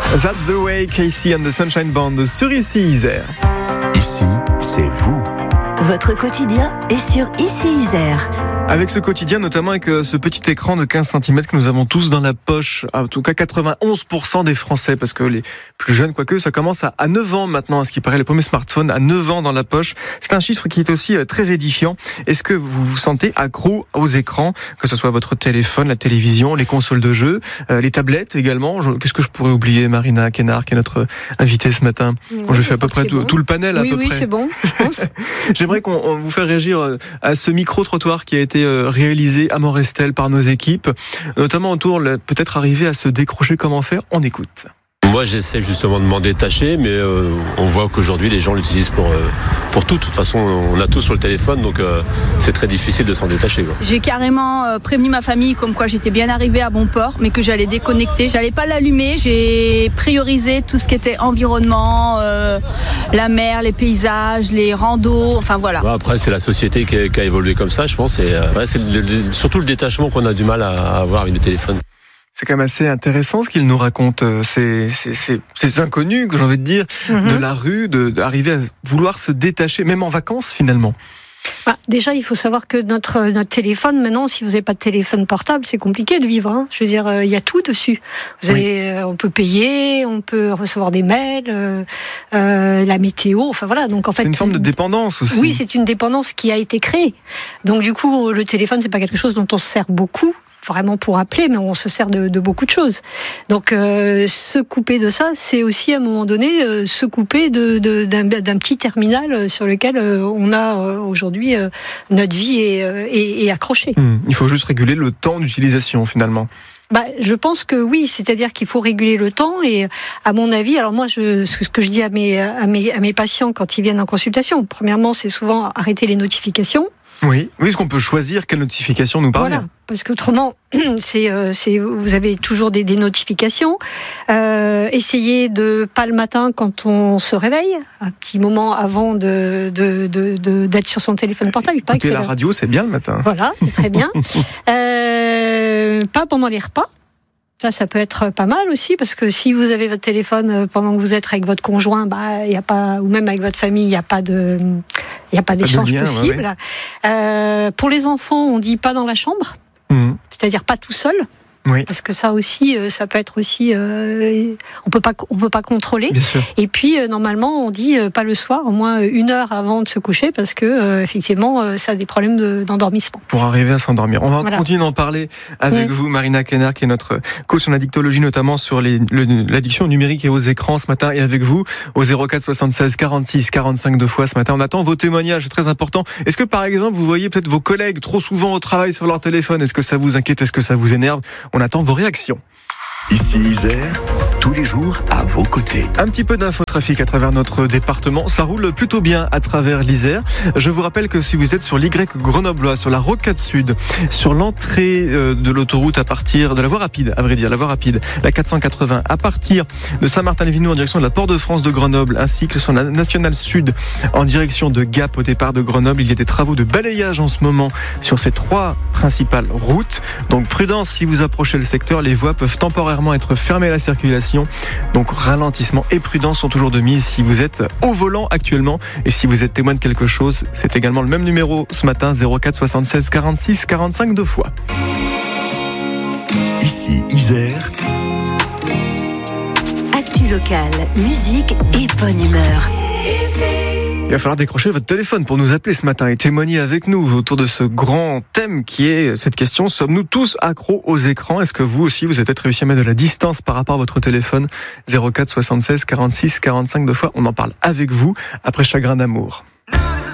That's the way, Casey and the Sunshine Band sur Ici Isère. Ici, c'est vous. Votre quotidien est sur Ici Isère. Avec ce quotidien, notamment avec ce petit écran de 15 cm que nous avons tous dans la poche, en tout cas 91% des Français, parce que les plus jeunes, quoique, ça commence à 9 ans maintenant, à ce qui paraît, les premiers smartphones à 9 ans dans la poche. C'est un chiffre qui est aussi très édifiant. Est-ce que vous vous sentez accro aux écrans, que ce soit votre téléphone, la télévision, les consoles de jeux, les tablettes également? Qu'est-ce que je pourrais oublier? Marina Kenard, qui est notre invitée ce matin. Je fais à peu près tout le panel à peu près. Oui, c'est bon, je pense. J'aimerais qu'on vous fasse réagir à ce micro-trottoir qui a été réalisé à Morestel par nos équipes, notamment autour, peut-être arriver à se décrocher, comment faire. On écoute. Moi, j'essaie justement de m'en détacher, mais on voit qu'aujourd'hui, les gens l'utilisent pour tout. De toute façon, on a tout sur le téléphone, donc c'est très difficile de s'en détacher, quoi. J'ai carrément prévenu ma famille comme quoi j'étais bien arrivée à bon port, mais que j'allais déconnecter. J'allais pas l'allumer. J'ai priorisé tout ce qui était environnement, la mer, les paysages, les randos, enfin voilà. Après, c'est la société qui a évolué comme ça, je pense. Et c'est surtout le détachement qu'on a du mal à avoir avec le téléphone. C'est quand même assez intéressant ce qu'il nous raconte, ces inconnus, que j'ai envie de dire, de la rue, d'arriver à vouloir se détacher, même en vacances finalement. Déjà, il faut savoir que notre téléphone, maintenant, si vous n'avez pas de téléphone portable, c'est compliqué de vivre. Hein. Je veux dire, il y a tout dessus. On peut payer, on peut recevoir des mails, la météo, enfin voilà. Donc en fait, c'est une forme de dépendance aussi. Oui, c'est une dépendance qui a été créée. Donc du coup, le téléphone, c'est pas quelque chose dont on se sert beaucoup. Vraiment pour appeler, mais on se sert de beaucoup de choses. Donc se couper de ça, c'est aussi à un moment donné se couper d'un petit terminal sur lequel on a aujourd'hui notre vie est accrochée. Il faut juste réguler le temps d'utilisation finalement. Je pense que oui, c'est-à-dire qu'il faut réguler le temps et à mon avis, alors moi ce que je dis à mes patients quand ils viennent en consultation, premièrement, c'est souvent arrêter les notifications. Oui, est-ce qu'on peut choisir quelle notification nous parvient? Voilà, parce qu'autrement, vous avez toujours des notifications. Essayez de pas le matin quand on se réveille, un petit moment avant d'être sur son téléphone portable. Écouter la radio, c'est bien le matin. Voilà, c'est très bien. Pas pendant les repas. Ça peut être pas mal aussi, parce que si vous avez votre téléphone pendant que vous êtes avec votre conjoint, y a pas, ou même avec votre famille, il n'y a pas d'échange possible. Ouais. Pour les enfants, on dit pas dans la chambre, c'est-à-dire pas tout seul. Oui. Parce que ça aussi, ça peut être aussi, on peut pas contrôler. Bien sûr. Et puis normalement, on dit pas le soir, au moins 1 heure avant de se coucher, parce que effectivement, ça a des problèmes d'endormissement. Pour arriver à s'endormir. On va continuer d'en parler avec vous, Marina Kenard, qui est notre coach en addictologie, notamment sur l'addiction numérique et aux écrans ce matin, et avec vous au 04 76 46 45 2 fois ce matin. On attend vos témoignages, c'est très important. Est-ce que par exemple, vous voyez peut-être vos collègues trop souvent au travail sur leur téléphone? Est-ce que ça vous inquiète? Est-ce que ça vous énerve? On attend vos réactions. Ici Isère, tous les jours à vos côtés. Un petit peu d'infotrafic à travers notre département. Ça roule plutôt bien à travers l'Isère. Je vous rappelle que si vous êtes sur l'Y grenoblois, sur la rocade sud, sur l'entrée de l'autoroute à partir de la voie rapide, à vrai dire, la voie rapide, la 480, à partir de Saint-Martin-les-Vignoux en direction de la Port-de-France de Grenoble, ainsi que sur la nationale sud en direction de Gap au départ de Grenoble, il y a des travaux de balayage en ce moment sur ces 3 principales routes. Donc prudence si vous approchez le secteur, les voies peuvent temporairement être fermées à la circulation. Donc ralentissement et prudence sont toujours de mise si vous êtes au volant actuellement. Et si vous êtes témoin de quelque chose, c'est également le même numéro ce matin, 04 76 46 45 2 fois. Ici Isère. Actu locale, musique et bonne humeur. Il va falloir décrocher votre téléphone pour nous appeler ce matin et témoigner avec nous autour de ce grand thème qui est cette question: sommes-nous tous accros aux écrans? Est-ce que vous aussi, vous avez peut-être réussi à mettre de la distance par rapport à votre téléphone? 04 76 46 45 2 fois. On en parle avec vous après Chagrin d'amour.